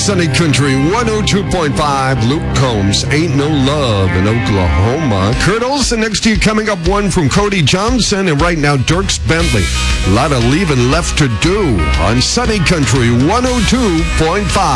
Sunny Country 102.5. Luke Combs, Ain't No Love in Oklahoma. Kurt Olsen next to you, coming up one from Cody Johnson. And right now, Dierks Bentley. A lot of leaving left to do on Sunny Country 102.5.